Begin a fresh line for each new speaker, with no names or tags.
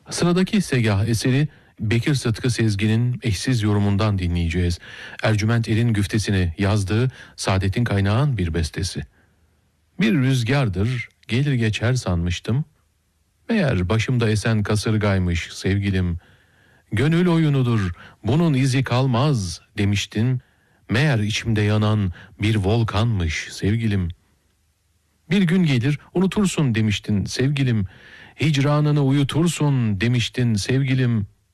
Sıradaki segah eseri Bekir Sıtkı Sezgin'in eşsiz yorumundan dinleyeceğiz. Ercüment Er'in güftesini yazdığı Saadettin Kaynağ'ın bir bestesi. Bir rüzgardır, gelir geçer sanmıştım. Meğer başımda esen kasırgaymış sevgilim. Gönül oyunudur, bunun izi kalmaz demiştin. Meğer içimde yanan bir volkanmış sevgilim. Bir gün gelir unutursun demiştin sevgilim. Hicranını uyutursun demiştin sevgilim.